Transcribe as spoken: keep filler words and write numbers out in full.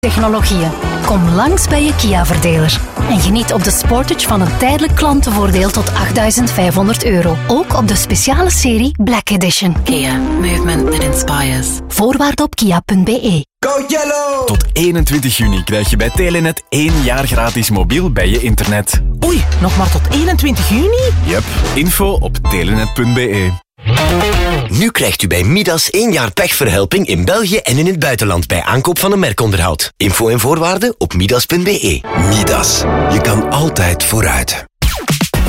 technologieën. Kom langs bij je Kia-verdeler. En geniet op de Sportage van een tijdelijk klantenvoordeel tot achtduizend vijfhonderd euro. Ook op de speciale serie Black Edition. Kia. Movement that inspires. Voorwaarden op kia punt b e. Go Yellow! Tot eenentwintig juni krijg je bij Telenet één jaar gratis mobiel bij je internet. Oei, nog maar tot eenentwintig juni? Yep, info op telenet punt b e. Nu krijgt u bij Midas één jaar pechverhelping in België en in het buitenland bij aankoop van een merkonderhoud. Info en voorwaarden op midas punt b e. Midas. Je kan altijd vooruit.